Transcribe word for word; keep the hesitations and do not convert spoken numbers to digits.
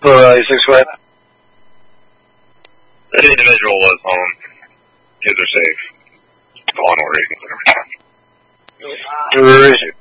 Uh, six what? That individual was home. Kids are safe. Law and order. Where is it?